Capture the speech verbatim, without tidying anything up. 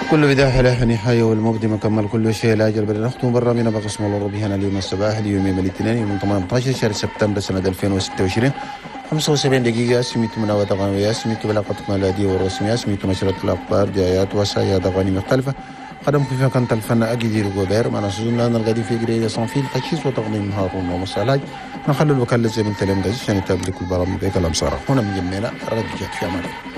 كل بداية له نهاية والمبدي مكمل كل شيء لا أجل بل نختم برامجنا بقسم الله ربنا اليوم الصباح اليوم يوم الاثنين يوم ثمانية عشر شهر سبتمبر سنة ألفين وستة وعشرين خمسة وسبعين دقيقة سميت مناوة أغاني سميت بلاقتكم الهادية والرسمية سميت نشرة الأخبار جايات وسايات أغاني مختلفة قدم في فكان الفن أجدير غوبير ما نسوزنا أن الغدي في جريدة صنفيل تشخيص وتقديم هارون ومسالاج نخلو الوكالة زي من تلم غزي عشان تبلك البرامج بكلام صار هنا من جميلة رجعت في أمان.